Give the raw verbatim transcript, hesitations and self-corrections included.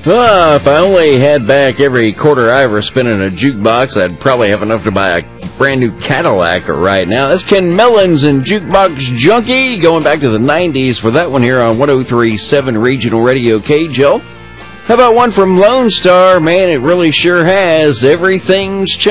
Oh, if I only had back every quarter I ever spent in a jukebox, I'd probably have enough to buy a brand new Cadillac right now. That's Ken Mellons and Jukebox Junkie, going back to the nineties for that one here on one oh three point seven Regional Radio K J O. How about one from Lone Star? Man, it really sure has. Everything's changed.